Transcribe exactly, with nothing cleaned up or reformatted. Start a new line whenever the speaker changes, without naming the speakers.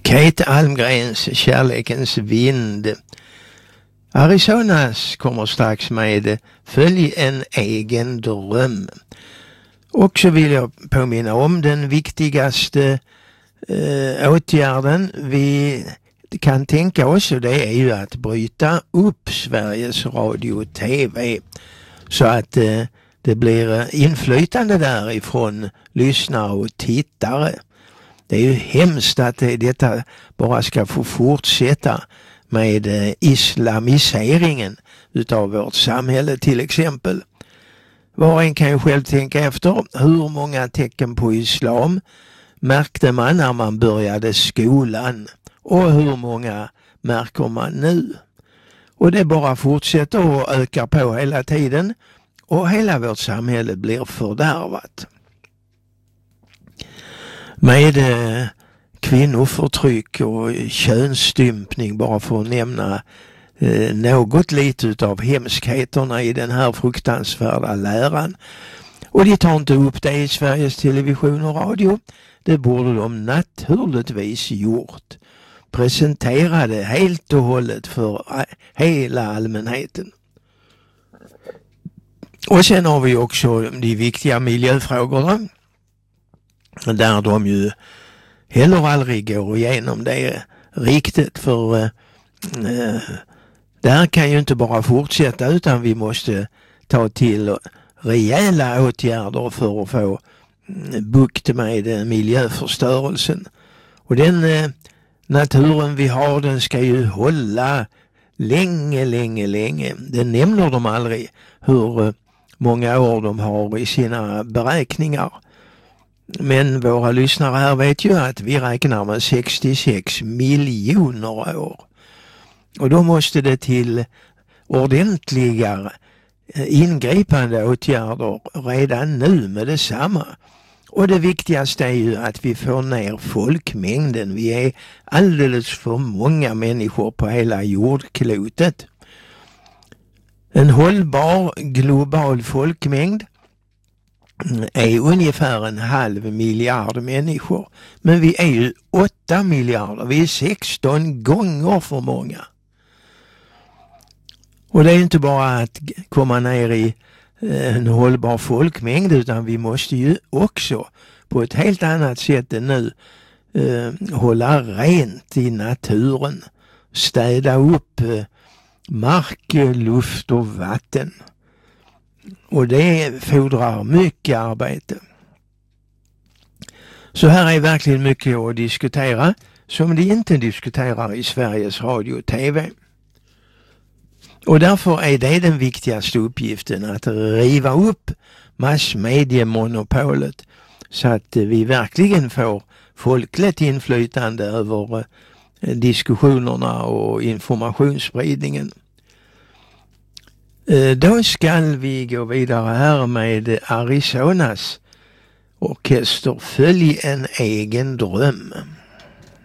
Kate Almgrens Kärlekens vind. Arizonas kommer strax med Följ en egen dröm. Och så vill jag påminna om den viktigaste eh, åtgärden vi kan tänka oss, och det är ju att bryta upp Sveriges Radio och T V så att eh, det blir inflytande därifrån lyssnare och tittare. Det är ju hemskt att detta bara ska få fortsätta med eh, islamiseringen utav vårt samhälle till exempel. Var och en kan ju själv tänka efter hur många tecken på islam märkte man när man började skolan och hur många märker man nu. Och det bara fortsätter och ökar på hela tiden och hela vårt samhälle blir fördärvat. Med eh, kvinnoförtryck och könsstympning, bara för att nämna eh, något lite utav hemskheterna i den här fruktansvärda läran. Och de tar inte upp det i Sveriges Television och Radio. Det borde de naturligtvis gjort. Presenterade helt och hållet för hela allmänheten. Och sen har vi också de viktiga miljöfrågorna, där de ju heller aldrig går igenom det riktigt, för eh, där kan ju inte bara fortsätta, utan vi måste ta till rejäla åtgärder för att få bukt med miljöförstörelsen. Och den eh, naturen vi har, den ska ju hålla länge, länge, länge. Det nämner de aldrig hur eh, många år de har i sina beräkningar. Men våra lyssnare här vet ju att vi räknar med sextiosex miljoner år. Och då måste det till ordentliga ingripande åtgärder redan nu med detsamma. Och det viktigaste är ju att vi får ner folkmängden. Vi är alldeles för många människor på hela jordklotet. En hållbar global folkmängd är ungefär en halv miljard människor. Men vi är ju åtta miljarder. Vi är sexton gånger för många. Och det är inte bara att komma ner i en hållbar folkmängd, utan vi måste ju också på ett helt annat sätt än nu eh, hålla rent i naturen. Städa upp eh, mark, luft och vatten. Och det fordrar mycket arbete. Så här är verkligen mycket att diskutera som de inte diskuterar i Sveriges Radio och T V. Och därför är det den viktigaste uppgiften, att riva upp massmediemonopolet så att vi verkligen får folkligt inflytande över diskussionerna och informationsspridningen. Då ska vi gå vidare här med Arizonas orkester Följ en egen dröm.